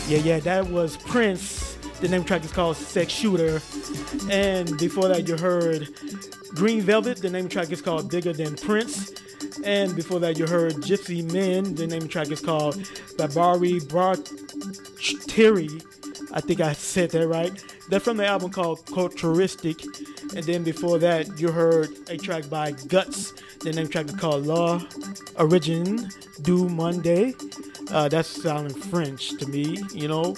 Yeah, that was Prince. The name of the track is called Sex Shooter. And before that, you heard Green Velvet. The name of the track is called Bigger Than Prince. And before that, you heard Gypsy Men. The name of the track is called Babari Barteri. I think I said that right. They're from the album called Culturistic. And then before that, you heard a track by Guts. The name of the track is called La Origine du Monde. That's sounding French to me, you know.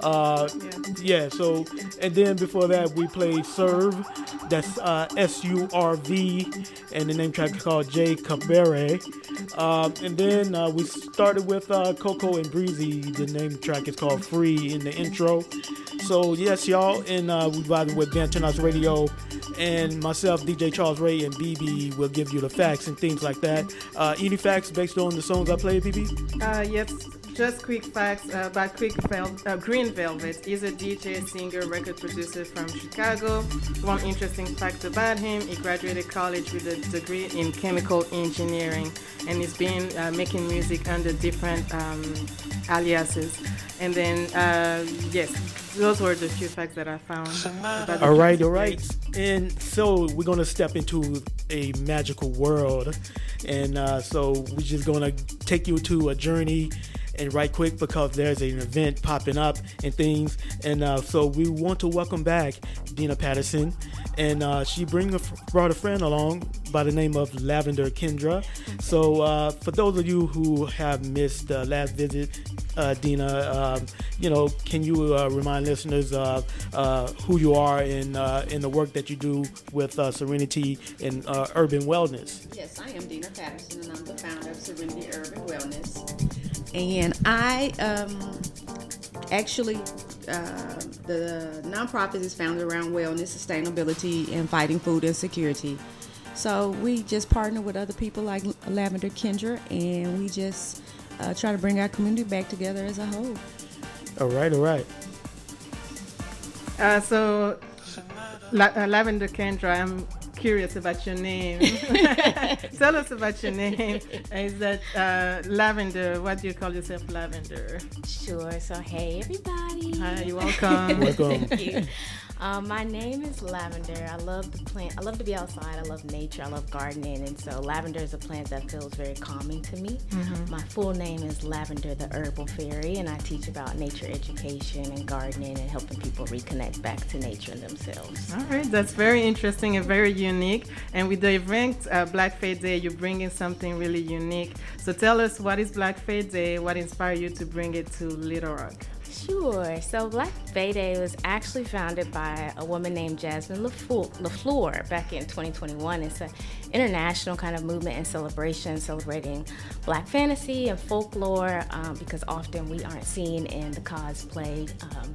So, and then before that, we played Serve. That's SURV. And the name track is called J Cabaret. And then we started with Coco and Breezy. The name track is called Free in the intro. So, yes, y'all. And we vibing with Banter House Radio. And myself, DJ Charles Ray, and BB will give you the facts and things like that. Any facts based on the songs I played, BB? Yes, just quick facts about Green Velvet. He's a DJ, singer, record producer from Chicago. One interesting fact about him, he graduated college with a degree in chemical engineering, and he's been making music under different aliases. And then, yes, those were the few facts that I found. All right. And so we're going to step into a magical world. And so we're just going to take you to a journey and right quick because there's an event popping up and things. And so we want to welcome back Dina Patterson. And she brought a friend along by the name of Lavender Kendra. So for those of you who have missed the last visit, Dina, can you remind listeners of who you are in the work that you do with Serenity and Urban Wellness? Yes, I am Dina Patterson, and I'm the founder of Serenity Urban Wellness. And I the nonprofit is founded around wellness, sustainability, and fighting food insecurity. So we just partner with other people like Lavender Kendra, and we just try to bring our community back together as a whole. All right. So, Lavender Kendra, I'm curious about your name. Tell us about your name. Is that Lavender? What do you call yourself, Lavender? Sure. So, hey, everybody. Hi, you're welcome. Welcome. Thank you. My name is Lavender. I love the plant. I love to be outside. I love nature. I love gardening. And so lavender is a plant that feels very calming to me. Mm-hmm. My full name is Lavender the Herbal Fairy, and I teach about nature education and gardening and helping people reconnect back to nature and themselves. All right. That's very interesting and very unique. And with the event Black Faith Day, you're bringing something really unique. So tell us, what is Black Faith Day? What inspired you to bring it to Little Rock? Sure. So Black Faith Day was actually founded by a woman named Jasmine LaFleur back in 2021. It's an international kind of movement and celebration celebrating Black fantasy and folklore because often we aren't seen in the cosplay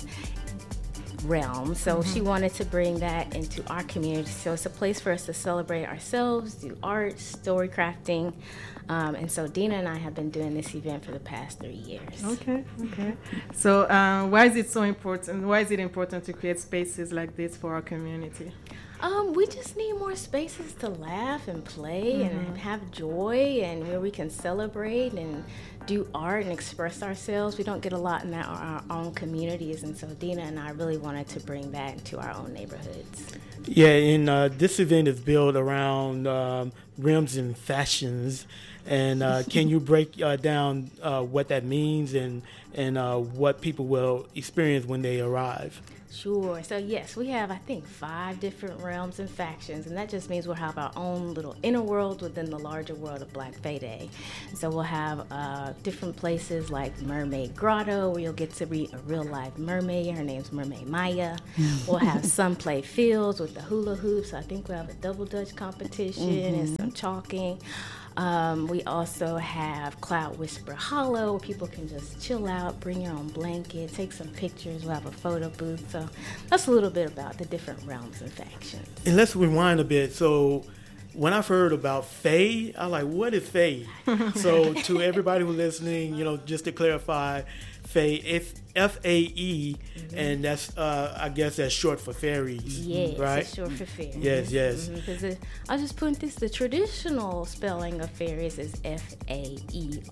realm. So she wanted to bring that into our community. So it's a place for us to celebrate ourselves, do art, story crafting. And so Dina and I have been doing this event for the past 3 years. Okay. So why is it so important? Why is it important to create spaces like this for our community? We just need more spaces to laugh and play and have joy, and where we can celebrate and do art and express ourselves. We don't get a lot in that our own communities, and so Dina and I really wanted to bring that into our own neighborhoods. Yeah, and this event is built around rims and fashions. And can you break down what that means and what people will experience when they arrive? Sure. So yes, we have, I think, 5 different realms and factions, and that just means we'll have our own little inner world within the larger world of Black Faith Day. So we'll have different places like Mermaid Grotto, where you'll get to meet a real-life mermaid. Her name's Mermaid Maya. We'll have Sun Play Fields with the hula hoops. I think we'll have a double dutch competition and some chalking. We also have Cloud Whisper Hollow, where people can just chill out, bring your own blanket, take some pictures. We'll have a photo booth. So that's a little bit about the different realms and factions. And let's rewind a bit. So when I've heard about Faye, I'm like, what is Faye? So to everybody who's listening, just to clarify, Faye, F-A-E, and that's, I guess that's short for fairies, yes, right? It's short for fairies. Yes. Because I'll just put this, the traditional spelling of fairies is F-A-E-R-I-E-S.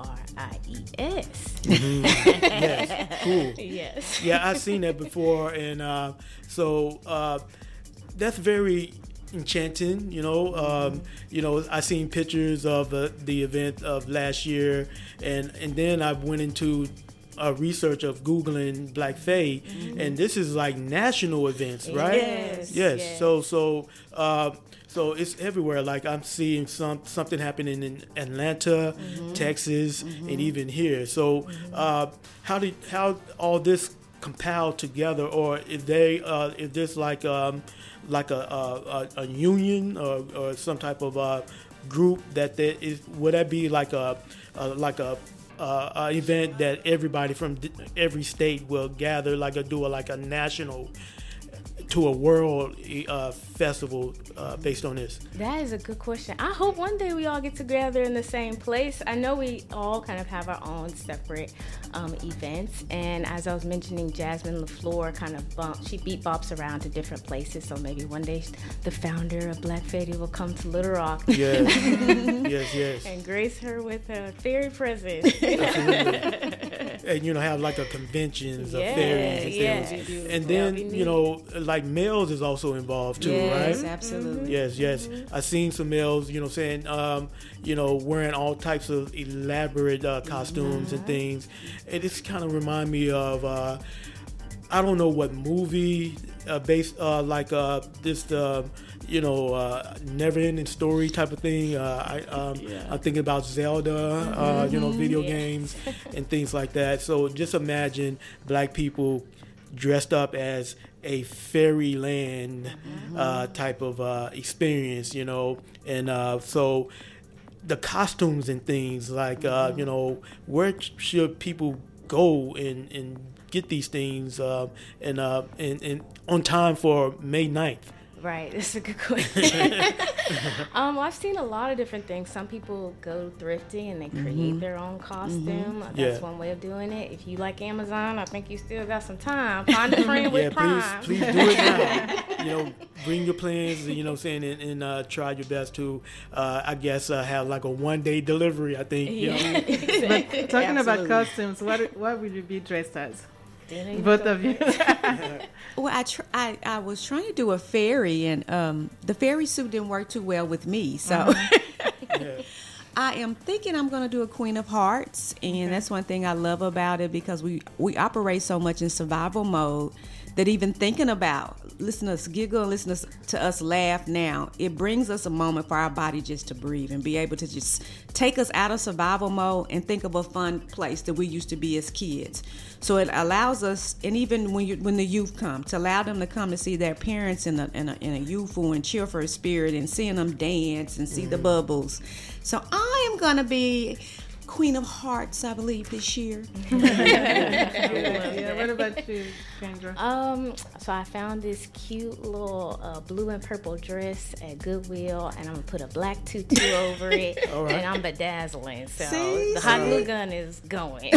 Yes, cool. Yes. Yeah, I've seen that before, and so that's very enchanting. I seen pictures of the event of last year, and then I went into a research of Googling Black Fae, and this is like national events, right? Yes. So it's everywhere. Like I'm seeing something happening in Atlanta, Texas, and even here. So how all this compiled together, or is this like a union or some type of group would that be like a event that everybody from every state will gather, like a national to a world festival based on this? That is a good question. I hope one day we all get together in the same place. I know we all kind of have our own separate events, and as I was mentioning, Jasmine LaFleur kind of bops around to different places, so maybe one day the founder of Black Fairy will come to Little Rock. Yes. And grace her with a fairy presence. And have like a conventions of fairies and things. And then like males is also involved too, right? Yes, absolutely. Yes. I've seen some males, saying, wearing all types of elaborate costumes and things. And it's kind of remind me of, I don't know what movie based like this, never ending story type of thing. I'm thinking about Zelda, video games and things like that. So just imagine Black people dressed up as a fairyland type of experience, and so the costumes and things like, where should people go and get these things and on time for May 9th? Right, that's a good question. I've seen a lot of different things. Some people go thrifting and they create their own costume. That's one way of doing it. If you like Amazon, I think you still got some time. Find a friend with Prime. Please do it now. Bring your plans, and try your best to, I guess, have like a one-day delivery, I think. But talking about costumes, what would you be dressed as? Both of you. Well, I was trying to do a fairy, and the fairy suit didn't work too well with me. So I am thinking I'm going to do a Queen of Hearts, and that's one thing I love about it, because we operate so much in survival mode that even thinking about, listen to us giggle, listen to us laugh now, it brings us a moment for our body just to breathe and be able to just take us out of survival mode and think of a fun place that we used to be as kids. So it allows us, and even when the youth come, to allow them to come to see their parents in a youthful and cheerful spirit, and seeing them dance and see the bubbles. So I am going to be Queen of Hearts, I believe, this year. What about you, Kendra? So I found this cute little blue and purple dress at Goodwill, and I'm gonna put a black tutu over it, right. and I'm bedazzling. So See? the hot glue gun is going.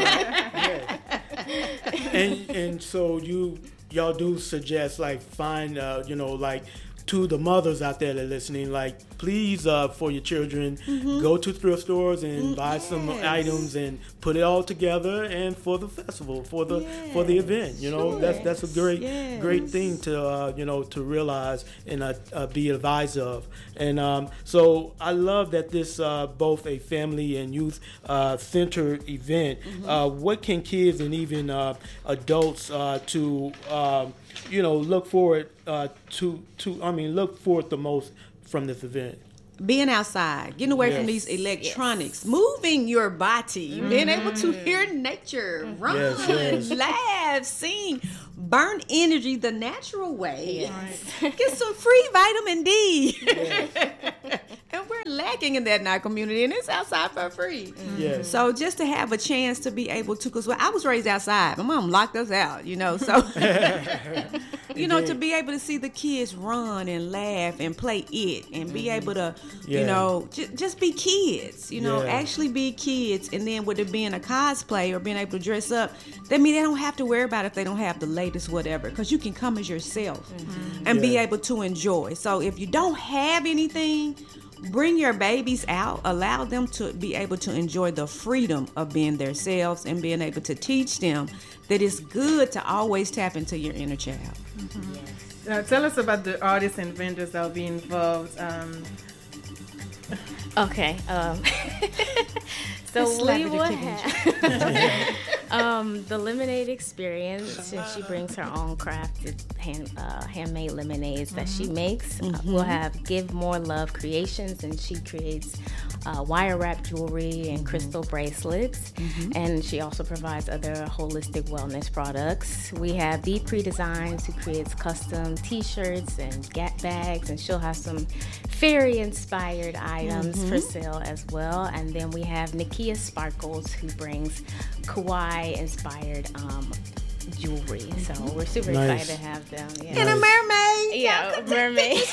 And so y'all do suggest, like, find like, to the mothers out there that are listening, like, please, for your children, go to thrift stores and buy some items and put it all together, and for the festival, for the event, that's a great thing to to realize and be advised of. And so I love that this both a family and youth centered event. What can kids and even adults to look forward look forward the most from this event? Being outside, getting away from these electronics, moving your body, being able to hear nature, run, laugh, sing, burn energy the natural way. Get some free vitamin D. And wear lacking in that in our community, and it's outside for free. Yes. So just to have a chance to be able to, because I was raised outside. My mom locked us out, so, to be able to see the kids run and laugh and play it and be able to, just be kids, actually be kids. And then with it being a cosplay or being able to dress up, that means they don't have to worry about if they don't have the latest whatever, because you can come as yourself and be able to enjoy. So if you don't have anything, bring your babies out, allow them to be able to enjoy the freedom of being themselves and being able to teach them that it's good to always tap into your inner child. Tell us about the artists and vendors that will be involved. Okay. So we will have the lemonade experience. She brings her own crafted handmade lemonades that she makes. We'll have Give More Love Creations, and she creates wire wrap jewelry and crystal bracelets. And she also provides other holistic wellness products. We have Be Pre-Designs, who creates custom t-shirts and bags, and she'll have some fairy inspired items for sale as well. And then we have Nakia Sparkles, who brings kawaii inspired jewelry. So we're super excited to have them. Yeah. And a mermaid. Yeah, a mermaid.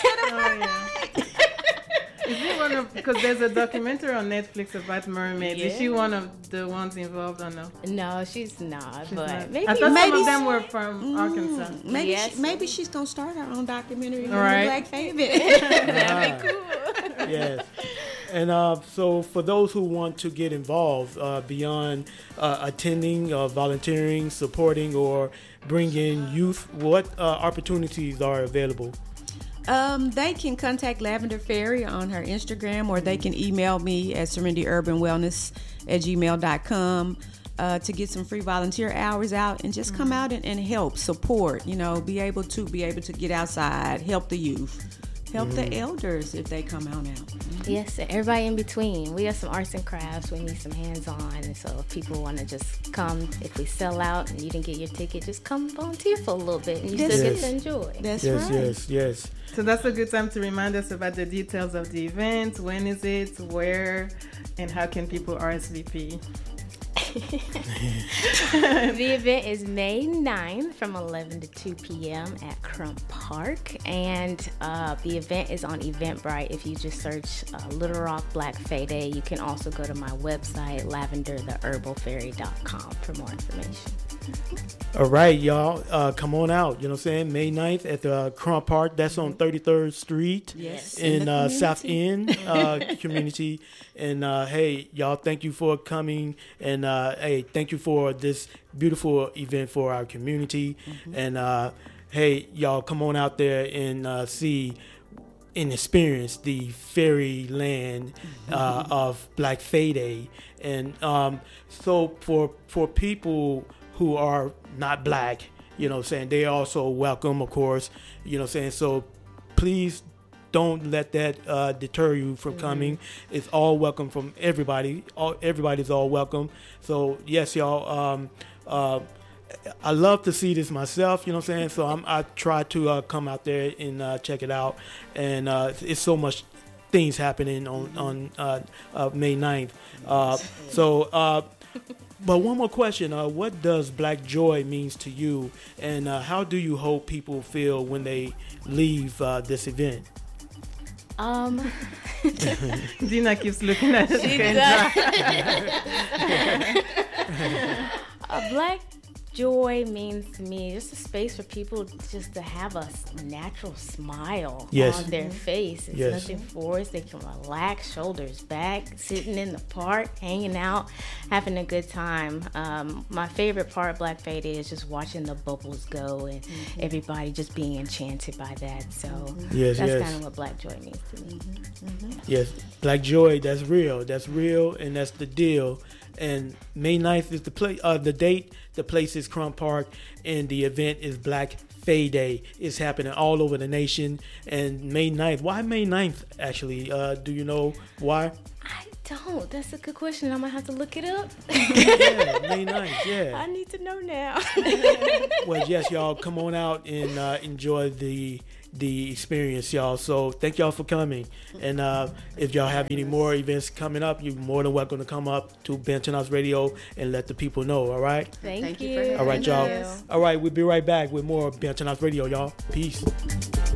Is she one of, because there's a documentary on Netflix about mermaids. Is she one of the ones involved or no? No, she's not. She's but not. maybe I thought some of them were from Arkansas. Maybe she's gonna start her own documentary on Right. the Black Favorite. that'd be cool. Yes. And so for those who want to get involved beyond attending, volunteering, supporting, or bringing youth, what opportunities are available? They can contact Lavender Fairy on her Instagram, or they can email me at serenityorbanwellness@gmail.com to get some free volunteer hours out and just come out and help, support, be able to get outside, help the youth. Help the elders if they come out now. Yes, and everybody in between. We have some arts and crafts. We need some hands-on. And so if people want to just come, if we sell out and you didn't get your ticket, just come volunteer for a little bit and you still get to enjoy. That's Yes. So that's a good time to remind us about the details of the event. When is it? Where? And how can people RSVP? The event is May 9th from 11 to 2 p.m. at Crump Park. And the event is on Eventbrite. If you just search Little Rock Black Fae Day, you can also go to my website, lavendertheherbalfairy.com, for more information. All right, y'all. Come on out. You know what I'm saying? May 9th at the Crump Park. That's on 33rd Street in South End community. And hey, y'all, thank you for coming. And hey, thank you for this beautiful event for our community. And hey, y'all, come on out there and see and experience the fairyland of Black Fae Day. And so for people who are not black, you know what I'm saying, they also welcome, of course, you know what I'm saying. So please don't let that deter you from coming. It's all welcome from everybody. Everybody's all welcome. So yes, y'all, I love to see this myself, you know what I'm saying. So I try to come out there and check it out. And it's so much things happening on May 9th. But one more question. What does Black Joy means to you, and how do you hope people feel when they leave this event? Dina keeps looking at us. Black Joy means to me just a space for people just to have a natural smile on their face. It's nothing forced. They can relax, shoulders back, sitting in the park, hanging out, having a good time. My favorite part of Black Fae Day is just watching the bubbles go and everybody just being enchanted by that. So that's kind of what Black Joy means to me. Yes, Black Joy, that's real, and that's the deal. And May 9th is the date. The place is Crump Park, and the event is Black Fae Day. It's happening all over the nation. And May 9th, why May 9th, actually? Do you know why? don't. That's a good question. I'm gonna have to look it up. Yeah, May 9th, yeah. I need to know now. Well, yes, y'all, come on out and enjoy the experience, y'all. So thank y'all for coming. And if y'all have any more events coming up, you're more than welcome to come up to Benton House Radio and let the people know, all right? Thank Thank you you. for having All right, y'all. us. All right, we'll be right back with more Benton House Radio, y'all. Peace.